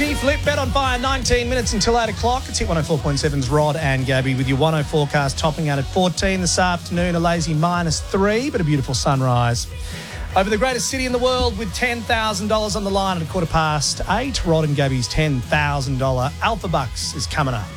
G Flip, Bet on Fire, 19 minutes until 8 o'clock. It's Hit 104.7's Rod and Gabby with your 104 forecast topping out at 14 this afternoon, a lazy -3, but a beautiful sunrise. Over the greatest city in the world with $10,000 on the line at 8:15. Rod and Gabby's $10,000 Alpha Bucks is coming up.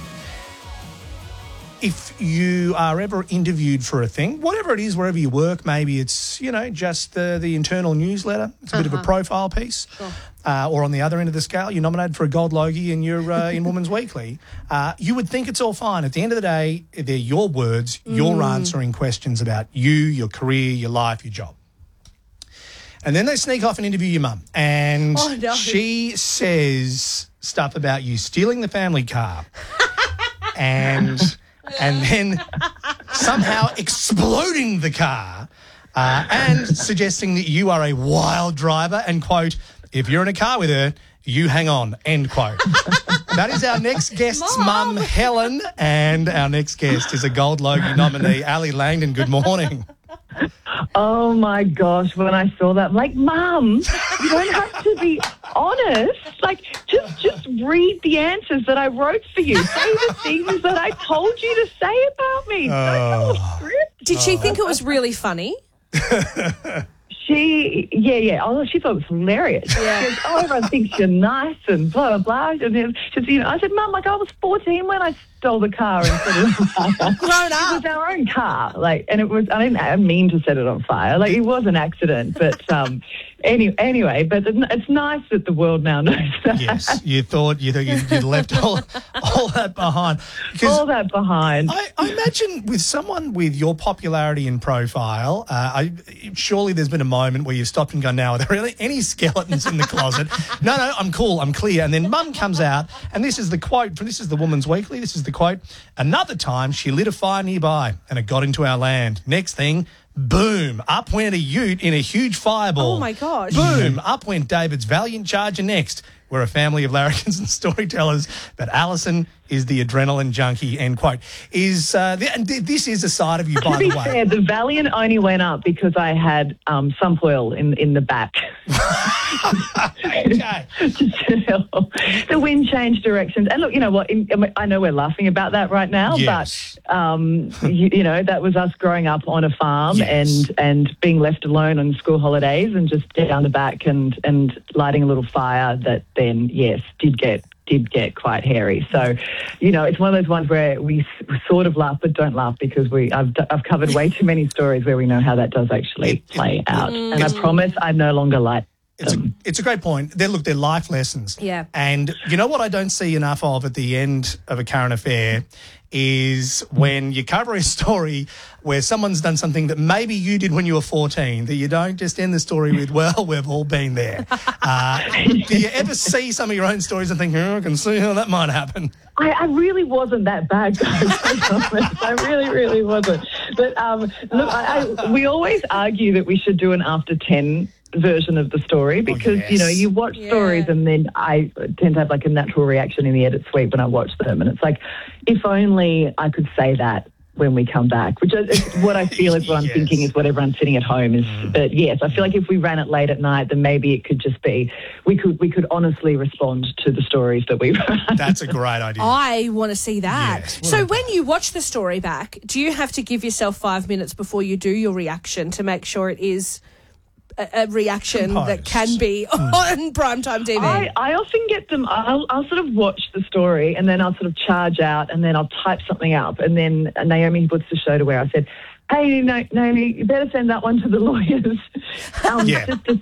If you are ever interviewed for a thing, whatever it is, wherever you work, maybe it's, just the internal newsletter. It's a bit of a profile piece. Sure. Or on the other end of the scale, you're nominated for a Gold Logie and you're in Women's Weekly. You would think it's all fine. At the end of the day, they're your words. You're answering questions about you, your career, your life, your job. And then they sneak off and interview your mum. And she says stuff about you stealing the family car. and then somehow exploding the car and suggesting that you are a wild driver and, quote, if you're in a car with her, you hang on, end quote. That is our next guest's mum, Helen, and our next guest is a Gold Logie nominee, Ali Langdon. Good morning. Oh, my gosh, when I saw that, I'm like, Mum, you don't have to be honest. Like, just read the answers that I wrote for you. Say the things that I told you to say about me. Don't know a script. Did she think it was really funny? Yeah. Oh, she thought it was hilarious. Yeah. She goes, everyone thinks you're nice and blah, blah, blah. And then I said, Mum, I was 14 when I stole the car and set it on fire. Grown up. It was our own car. And it was, I didn't mean to set it on fire. It was an accident. But anyway, but it's nice that the world now knows that. Yes, you thought you'd left all that behind. All that behind. I imagine with someone with your popularity and profile, surely there's been a moment where you've stopped and gone, now, are there really any skeletons in the closet? No, I'm cool, I'm clear. And then Mum comes out, and this is the quote, this is the Woman's Weekly, this is the quote, another time she lit a fire nearby and it got into our land. Next thing, boom, up went a ute in a huge fireball. Oh, my gosh. Boom, up went David's Valiant Charger next. We're a family of larrikins and storytellers, but Alison is the adrenaline junkie, end quote. And this is a side of you, by the way. To be fair, the Valiant only went up because I had some oil in the back. Okay. The wind changed directions. And look, you know what? I know we're laughing about that right now, yes. but, that was us growing up on a farm and being left alone on school holidays and just down the back and lighting a little fire that then, yes, did get quite hairy. So, it's one of those ones where we sort of laugh but don't laugh because I've covered way too many stories where we know how that does actually play out. And I promise I'm no longer like them. It's a great point. They're life lessons. Yeah. And you know what I don't see enough of at the end of a current affair is when you cover a story where someone's done something that maybe you did when you were 14, that you don't just end the story with, well, we've all been there. Do you ever see some of your own stories and think, I can see how that might happen? I really wasn't that bad, guys. I really, really wasn't. But look, we always argue that we should do an after 10 version of the story because, you watch stories and then I tend to have a natural reaction in the edit suite when I watch them. And it's like, if only I could say that when we come back, which is what I feel is what I'm thinking is what everyone's sitting at home is. But yes, I feel like if we ran it late at night, then maybe it could just be, we could honestly respond to the stories that we write. That's a great idea. I want to see that. Yes. So when you watch the story back, do you have to give yourself 5 minutes before you do your reaction to make sure it is a reaction that can be on primetime TV? I often get them, I'll sort of watch the story and then I'll sort of charge out and then I'll type something up and then Naomi puts the show to where I said, hey, Naomi, you better send that one to the lawyers. Yeah. Just to